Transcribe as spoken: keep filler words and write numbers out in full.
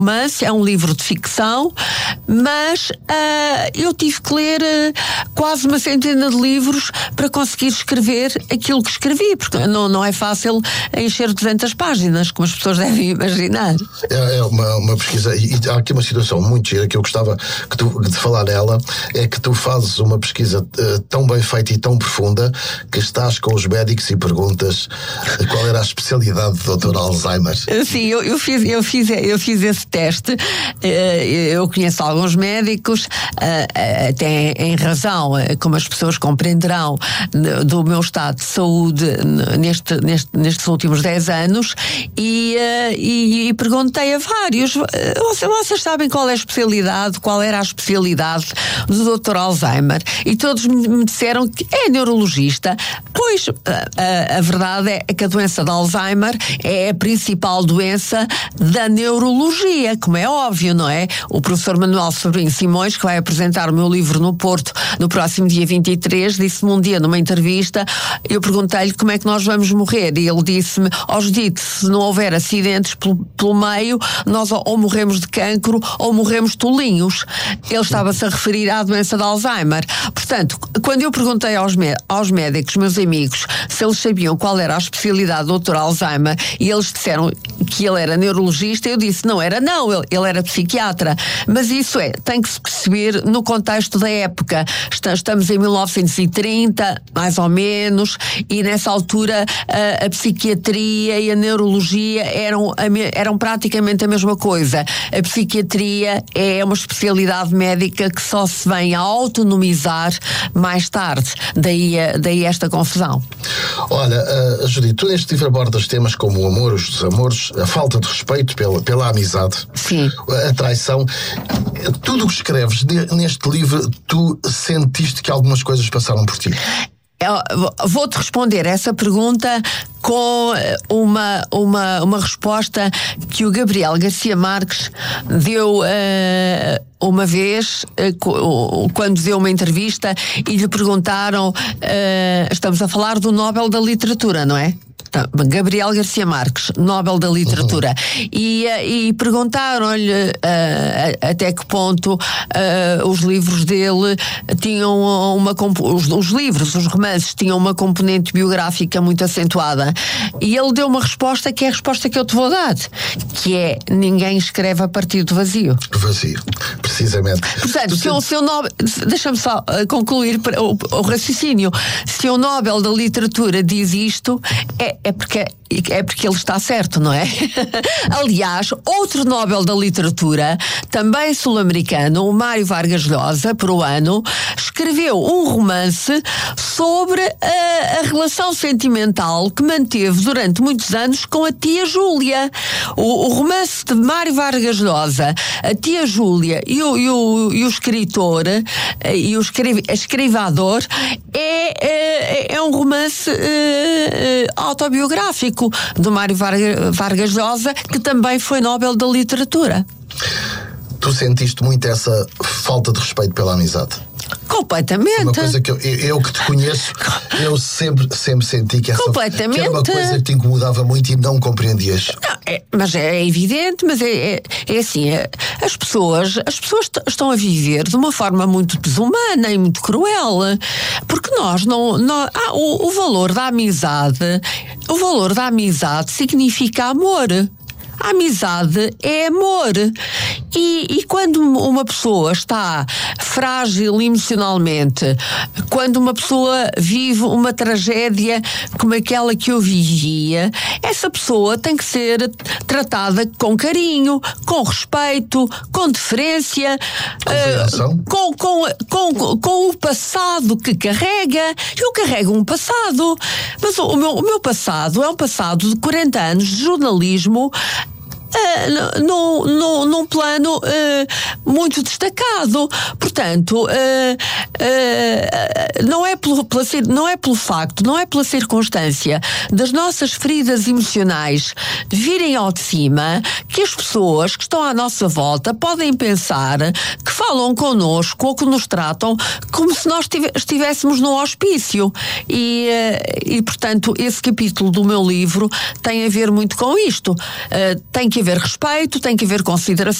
romance, é um livro de ficção, mas uh, eu tive que ler uh, quase uma centena de livros para conseguir escrever aquilo que escrevi, porque não, não é fácil encher duzentas páginas, como as pessoas devem imaginar. É, é uma, uma pesquisa, e há aqui uma situação muito gira que eu gostava que tu, de falar nela, é que tu fazes uma pesquisa uh, tão bem feita e tão profunda que estás com os médicos e perguntas uh, qual era a especialidade do doutor Alzheimer. Sim, eu, eu, fiz, eu, fiz, eu fiz esse teste. Eu conheço alguns médicos, até em razão, como as pessoas compreenderão, do meu estado de saúde neste, neste, nestes últimos dez anos, e, e, e perguntei a vários: vocês sabem qual é a especialidade, qual era a especialidade do doutor Alzheimer? E todos me disseram que é neurologista. Pois a, a, a verdade é que a doença de Alzheimer é a principal doença da neurologia, como é óbvio, não é? O professor Manuel Sobrinho Simões, que vai apresentar o meu livro no Porto no próximo dia vinte e três, disse-me um dia numa entrevista, eu perguntei-lhe como é que nós vamos morrer, e ele disse-me: ó Judite, se não houver acidentes pelo, pelo meio, nós ou, ou morremos de cancro ou morremos tolinhos. Ele estava-se a referir à doença de Alzheimer. Portanto, quando eu perguntei aos, aos médicos, meus amigos, se eles sabiam qual era a especialidade do doutor Alzheimer, e eles disseram que ele era neurologista, eu disse: não era não, ele, ele era psiquiatra. Mas isso é, tem que se perceber no contexto da época. Estamos em mil novecentos e trinta, mais ou menos, e nessa altura a, a psiquiatria e a neurologia eram, eram praticamente a mesma coisa. A psiquiatria é uma especialidade médica que só se vem a autonomizar mais tarde. Daí, daí esta confusão. Olha, uh, Judite, tu neste livro abordas temas como o amor, os desamores, a falta de respeito pela, pela amizade, sim, a traição. Tudo o que escreves neste livro, tu sentiste que algumas coisas passaram por ti? Vou-te responder essa pergunta com uma, uma, uma resposta que o Gabriel Garcia Marques deu uh, uma vez, uh, quando deu uma entrevista e lhe perguntaram, uh, estamos a falar do Nobel da Literatura, não é? Gabriel Garcia Marques, Nobel da Literatura, uhum. e, e perguntaram-lhe uh, até que ponto uh, os livros dele tinham uma os, os livros, os romances tinham uma componente biográfica muito acentuada, e ele deu uma resposta que é a resposta que eu te vou dar, que é: ninguém escreve a partir do vazio. Vazio, precisamente. Portanto, se o seu Nobel, deixa-me só concluir o, o raciocínio, se o Nobel da Literatura diz isto, é É porque, é porque ele está certo, não é? Aliás, outro Nobel da Literatura, também sul-americano, o Mário Vargas Llosa, peruano, escreveu um romance sobre a, a relação sentimental que manteve durante muitos anos com a tia Júlia. O, o romance de Mário Vargas Llosa, a tia Júlia e o, e o, e o escritor e o escrev, escrivador é, é, é um romance é, autobiográfico do Mário Vargas Llosa, que também foi Nobel da Literatura. Tu sentiste muito essa falta de respeito pela amizade? Completamente. Uma coisa que eu, eu que te conheço, eu sempre, sempre senti que essa Completamente. Que era uma coisa que te incomodava muito e não compreendias. Não, é, mas é evidente, mas é, é, é assim, é, as pessoas, as pessoas t- estão a viver de uma forma muito desumana e muito cruel, porque nós não, não ah, o, o valor da amizade, o valor da amizade significa amor. A amizade é amor. E, e quando uma pessoa está frágil emocionalmente, quando uma pessoa vive uma tragédia como aquela que eu vivia, essa pessoa tem que ser tratada com carinho, com respeito, com deferência, uh, com, com, com, com o passado que carrega. Eu carrego um passado, mas o meu, o meu passado é um passado de quarenta anos de jornalismo, Uh, no, no, num plano uh, muito destacado. Portanto, uh, uh, não, é pelo, pela, não é pelo facto, não é pela circunstância das nossas feridas emocionais virem ao de cima que as pessoas que estão à nossa volta podem pensar que falam connosco ou que nos tratam como se nós estivéssemos no hospício. E, uh, e portanto, esse capítulo do meu livro tem a ver muito com isto. Uh, tem que haver respeito, tem que haver consideração.